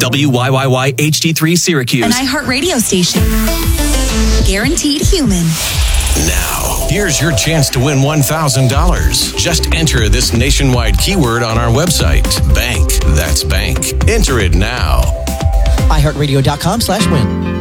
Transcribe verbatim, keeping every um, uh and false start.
W Y Y Y H D three Syracuse. An iHeart radio station. Guaranteed human. Now, here's your chance to win one thousand dollars. Just enter this nationwide keyword on our website. Bank. That's bank. Enter it now. iHeartRadio.com slash win.